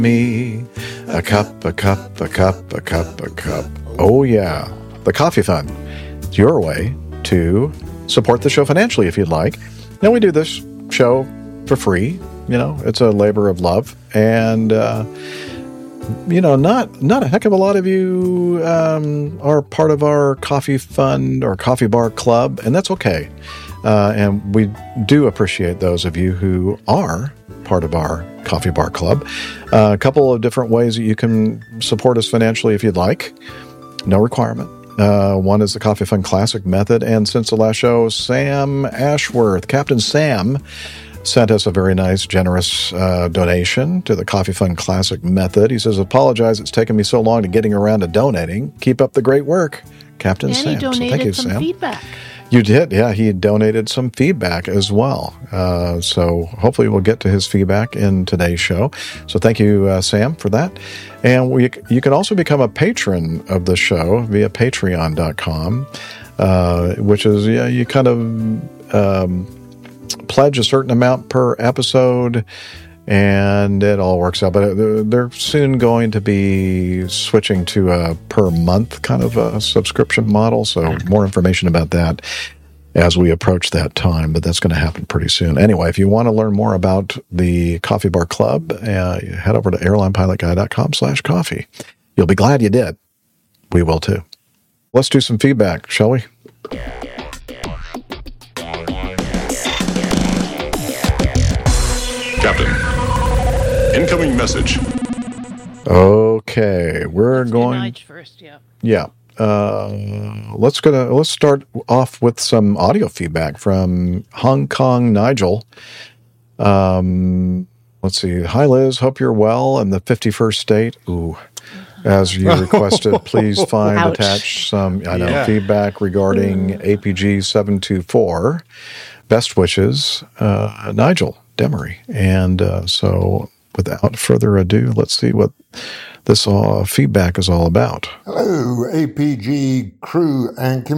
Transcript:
Me a cup, a cup, a cup, a cup, a cup. Oh, yeah. The Coffee Fund. It's your way to support the show financially if you'd like. Now, we do this show for free. You know, it's a labor of love. And, you know, not a heck of a lot of you are part of our Coffee Fund or Coffee Bar Club, and that's okay. And we do appreciate those of you who are part of our Coffee Bar Club. A couple of different ways that you can support us financially if you'd like. No requirement. One is the Coffee Fund Classic method. And since the last show, Sam Ashworth, Captain Sam, sent us a very nice, generous donation to the Coffee Fund Classic method. He says, apologize, it's taken me so long to getting around to donating. Keep up the great work, Captain Sam. And he donated thank you, some Sam. feedback. You did, yeah. He donated some feedback as well. So hopefully we'll get to his feedback in today's show. So thank you, Sam, for that. And you can also become a patron of the show via patreon.com, which is, you kind of pledge a certain amount per episode, and it all works out. But they're soon going to be switching to a per month kind of a subscription model. So more information about that as we approach that time, but that's going to happen pretty soon. Anyway, if you want to learn more about the Coffee Bar Club, head over to airlinepilotguy.com/coffee. You'll be glad you did. We will too. Let's do some feedback, shall we? Captain, incoming message. Okay, let's going. Nige first, yeah. Yeah. Let's start off with some audio feedback from Hong Kong Nigel. Let's see. Hi, Liz. Hope you're well in the 51st state. Ooh. As you requested, please find attached some feedback regarding APG 724. Best wishes, Nigel Demery. And so without further ado, let's see what this feedback is all about. Hello, APG crew and community.